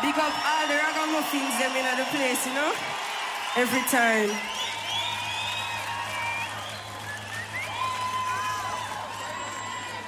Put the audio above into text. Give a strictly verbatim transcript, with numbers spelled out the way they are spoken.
Big up all the ragamuffins them in the place, you know? Every time.